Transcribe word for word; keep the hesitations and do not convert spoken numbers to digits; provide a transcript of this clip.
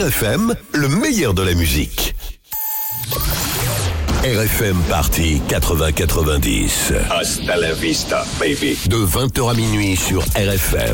R F M, le meilleur de la musique. R F M Party quatre-vingts quatre-vingt-dix. Hasta la vista, baby. De vingt heures à minuit sur R F M.